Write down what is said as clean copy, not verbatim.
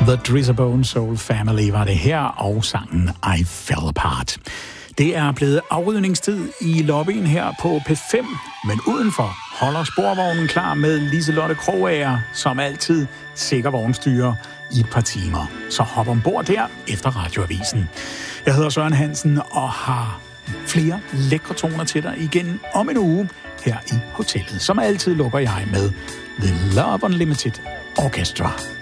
The Drizzabone Soul Family var det her, og sangen I Fell Apart. Det er blevet afrydningstid i lobbyen her på P5, men udenfor holder sporvognen klar med Liselotte Krogager, som altid sikker vognstyrer i et par timer. Så hop ombord der efter radioavisen. Jeg hedder Søren Hansen og har flere lækre toner til dig igen om en uge her i hotellet. Som altid lukker jeg med The Love Unlimited Orchestra.